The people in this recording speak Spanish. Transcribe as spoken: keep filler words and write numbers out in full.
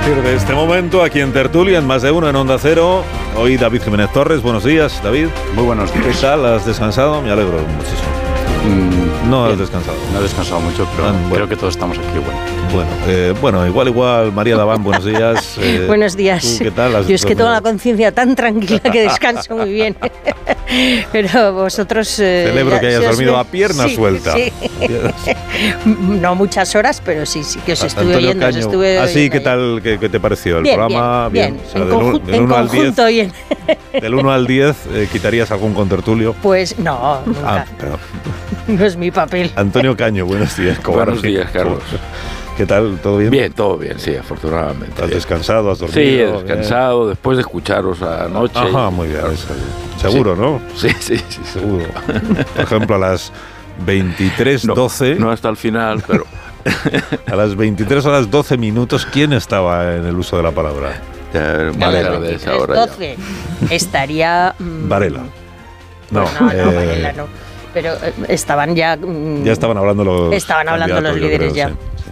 partir de este momento, aquí en Tertulia, en Más de Uno, en Onda Cero, hoy David Jiménez Torres. Buenos días, David. Muy buenos días. ¿Qué tal? ¿Has descansado? Me alegro muchísimo. Mm, no bien. has descansado. No he descansado mucho, pero Ah, bueno. creo que todos estamos aquí. Bueno, Bueno, eh, bueno, igual, igual, María Daván, buenos días. Eh, Buenos días. ¿tú qué tal? ¿Has Yo es que tengo la dormido? conciencia tan tranquila que descanso muy bien. Pero vosotros... Eh, Celebro ya- que hayas si os dormido ve- a pierna sí, suelta. Sí. No muchas horas, pero sí, sí, que os estuve Antonio oyendo. Os Caño. estuve ¿Ah, sí? oyendo ¿Qué ya. tal? ¿Qué, qué te pareció el Bien, programa? bien, bien. O sea, en del, conju- del en uno al diez, conjunto bien. del uno al diez, eh, ¿quitarías algún contertulio? Pues no, nunca. Ah, pero No es mi papel. Antonio Caño, buenos días. Buenos días, Carlos. ¿Qué tal? ¿Todo bien? Bien, todo bien, sí, afortunadamente. ¿Has bien. descansado? ¿Has dormido? Sí, he Bien. descansado después de escucharos anoche. Ajá, muy bien. Seguro, ¿no? Sí, sí, sí, Seguro. Por ejemplo, a las veintitrés doce, No, no hasta el final, pero a las veintitrés horas doce minutos, ¿quién estaba en el uso de la palabra? ya era muy A las tarde esa hora ya. doce estaría... mm, Varela. No, pues no, no, eh, Varela no. Pero eh, estaban ya... mm, ya estaban hablando los Estaban hablando los candidatos, yo líderes creo, ya. sí.